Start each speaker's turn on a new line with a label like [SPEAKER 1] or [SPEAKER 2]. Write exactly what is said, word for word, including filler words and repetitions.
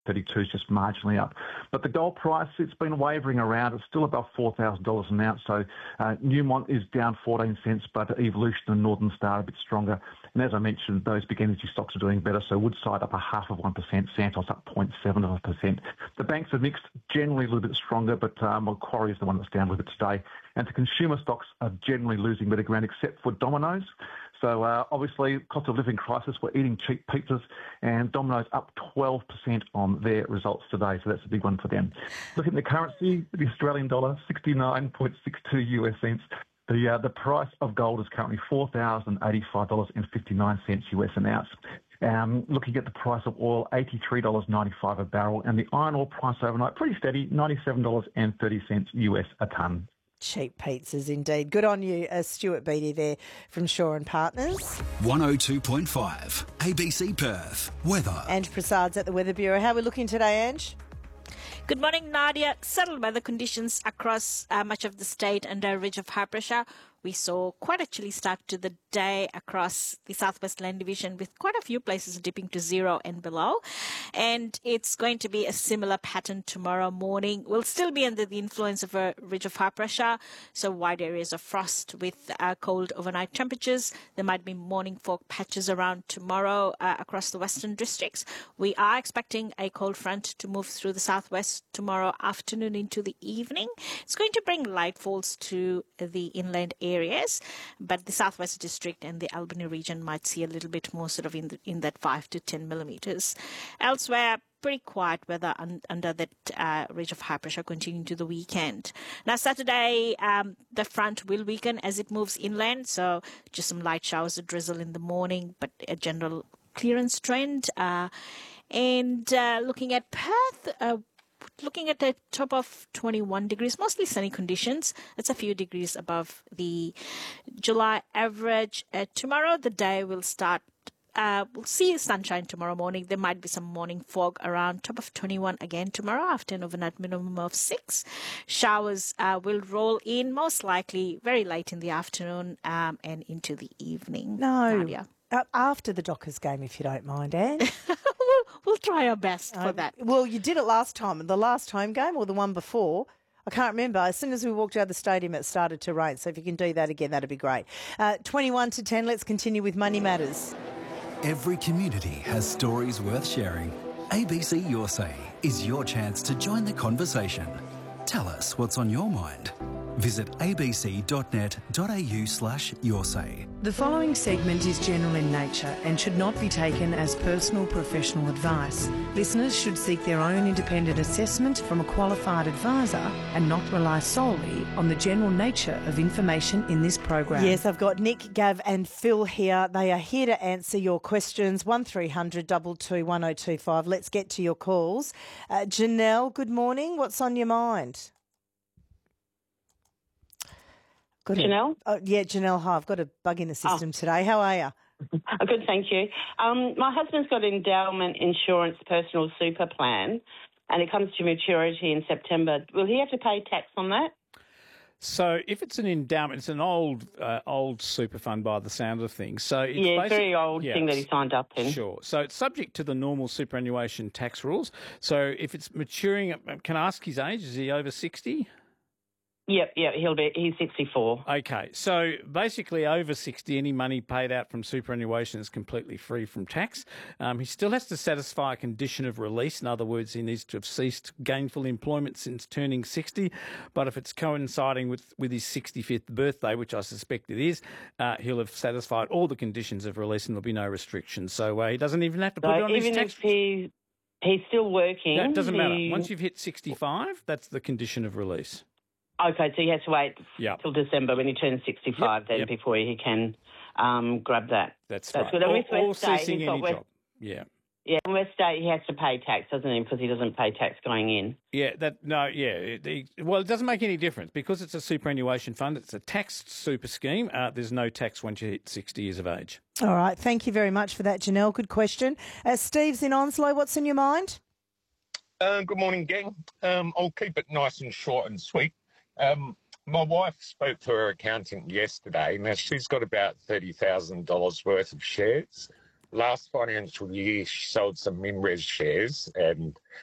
[SPEAKER 1] thirty-two is just marginally up. But the gold price, it's been wavering around. It's still above four thousand dollars an ounce. So uh, Newmont is down fourteen cents, but Evolution and Northern Star are a bit stronger. And as I mentioned, those big energy stocks are doing better. So Woodside up a half of one percent, Santos up zero point seven of a percent. The banks are mixed, generally a little bit stronger, but uh, Macquarie is the one that's down with it today. And the consumer stocks are generally losing a bit of ground, except for Domino's. So uh, obviously, cost of living crisis, we're eating cheap pizzas, and Domino's up twelve percent on their results today, so that's a big one for them. Looking at the currency, the Australian dollar, sixty-nine point six two U S cents. The uh, the price of gold is currently four thousand eighty-five dollars and fifty-nine cents U S an ounce. Um, looking at the price of oil, eighty-three dollars ninety-five a barrel, and the iron ore price overnight, pretty steady, ninety-seven dollars and thirty cents U S a tonne.
[SPEAKER 2] Cheap pizzas indeed. Good on you, uh, Stuart Beattie there from Shaw and Partners.
[SPEAKER 3] one oh two point five A B C Perth. Weather.
[SPEAKER 2] Ange Prasad's at the Weather Bureau. How are we looking today, Ange?
[SPEAKER 4] Good morning, Nadia. Settled weather conditions across uh, much of the state under a ridge of high pressure. We saw quite a chilly start to the day across the Southwest Land Division, with quite a few places dipping to zero and below. And it's going to be a similar pattern tomorrow morning. We'll still be under the influence of a ridge of high pressure, so wide areas of frost with uh, cold overnight temperatures. There might be morning fog patches around tomorrow uh, across the western districts. We are expecting a cold front to move through the southwest tomorrow afternoon into the evening. It's going to bring light falls to the inland areas. areas, but the Southwest District and the Albany region might see a little bit more sort of in the, in that five to ten millimetres. Elsewhere, pretty quiet weather un- under that uh, ridge of high pressure continuing to the weekend. Now, Saturday, um, the front will weaken as it moves inland, so just some light showers of drizzle in the morning, but a general clearance trend. Uh, and uh, looking at Perth, uh, looking at the top of twenty-one degrees, mostly sunny conditions. It's a few degrees above the July average. Uh, tomorrow, the day will start. Uh, we'll see sunshine tomorrow morning. There might be some morning fog around. Top of twenty-one again tomorrow after an overnight minimum of six. Showers uh, will roll in, most likely very late in the afternoon um, and into the evening.
[SPEAKER 2] No,
[SPEAKER 4] Nadia.
[SPEAKER 2] Uh, after the Dockers game, if you don't mind, Anne.
[SPEAKER 4] we'll, we'll try our best for
[SPEAKER 2] uh,
[SPEAKER 4] that.
[SPEAKER 2] Well, you did it last time, the last home game or the one before. I can't remember. As soon as we walked out of the stadium, it started to rain. So if you can do that again, that'd be great. Uh, twenty-one to ten, let's continue with Money Matters.
[SPEAKER 3] Every community has stories worth sharing. A B C Your Say is your chance to join the conversation. Tell us what's on your mind. Visit abc.net.au slash your say.
[SPEAKER 5] The following segment is general in nature and should not be taken as personal professional advice. Listeners should seek their own independent assessment from a qualified advisor and not rely solely on the general nature of information in this program.
[SPEAKER 2] Yes, I've got Nick, Gav and Phil here. They are here to answer your questions. one three hundred two two one oh two five. Let's get to your calls. Uh, Janelle, good morning. What's on your mind? Got
[SPEAKER 6] Janelle?
[SPEAKER 2] A, oh, yeah, Janelle, hi. I've got a bug in the system oh. today. How are you?
[SPEAKER 6] Good, thank you. Um, my husband's got an endowment insurance personal super plan, and it comes to maturity in September. Will he have to pay tax on that?
[SPEAKER 7] So if it's an endowment, it's an old uh, old super fund by the sound of things. So it's
[SPEAKER 6] yeah,
[SPEAKER 7] basic,
[SPEAKER 6] very old
[SPEAKER 7] yeah,
[SPEAKER 6] thing that he signed up in.
[SPEAKER 7] Sure. So it's subject to the normal superannuation tax rules. So if it's maturing, can I ask his age? Is he over sixty?
[SPEAKER 6] Yep, yep, he'll be, he's sixty-four.
[SPEAKER 7] Okay, so basically over sixty, any money paid out from superannuation is completely free from tax. Um, he still has to satisfy a condition of release. In other words, he needs to have ceased gainful employment since turning sixty. But if it's coinciding with, with his sixty-fifth birthday, which I suspect it is, uh, he'll have satisfied all the conditions of release and there'll be no restrictions. So uh, he doesn't even have to put
[SPEAKER 6] so
[SPEAKER 7] it on
[SPEAKER 6] even
[SPEAKER 7] his tax.
[SPEAKER 6] If he, he's still working.
[SPEAKER 7] No, it doesn't
[SPEAKER 6] he...
[SPEAKER 7] matter. Once you've hit sixty-five, that's the condition of release.
[SPEAKER 6] Okay, so he has to wait
[SPEAKER 7] yep.
[SPEAKER 6] till December when he turns sixty-five, yep. then yep. before he can um, grab that.
[SPEAKER 7] That's,
[SPEAKER 6] That's
[SPEAKER 7] right.
[SPEAKER 6] good. And
[SPEAKER 7] or,
[SPEAKER 6] with
[SPEAKER 7] or
[SPEAKER 6] West State,
[SPEAKER 7] ceasing any
[SPEAKER 6] West,
[SPEAKER 7] job. Yeah.
[SPEAKER 6] Yeah, in West State he has to pay tax, doesn't he? Because he doesn't pay tax going in.
[SPEAKER 7] Yeah, that no, yeah. It, it, well, it doesn't make any difference because it's a superannuation fund. It's a taxed super scheme. Uh, there's no tax once you hit sixty years of age.
[SPEAKER 2] All right. Thank you very much for that, Janelle. Good question. Uh, Steve's in Onslow. What's in your mind?
[SPEAKER 8] Uh, good morning, gang. Um, I'll keep it nice and short and sweet. Um, My wife spoke to her accountant yesterday. Now, she's got about thirty thousand dollars worth of shares. last financial year she sold some MinRes shares and